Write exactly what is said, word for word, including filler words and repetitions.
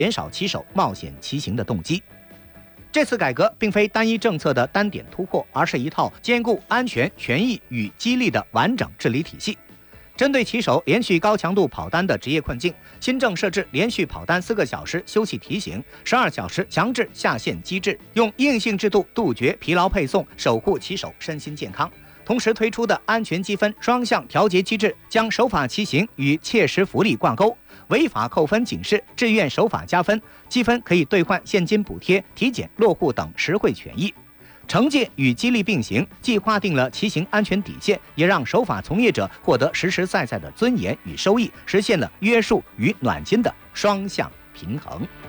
减少骑手冒险骑行的动机。这次改革并非单一政策的单点突破，而是一套兼顾安全、权益与激励的完整治理体系。针对骑手连续高强度跑单的职业困境，新政设置连续跑单四个小时休息提醒、十二小时强制下线机制，用硬性制度杜绝疲劳配送，守护骑手身心健康。同时推出的安全积分双向调节机制，将守法骑行与切实福利挂钩，违法扣分警示，志愿守法加分，积分可以兑换现金补贴、体检、落户等实惠权益。惩戒与激励并行，既划定了骑行安全底线，也让守法从业者获得实实在在的尊严与收益，实现了约束与暖心的双向平衡。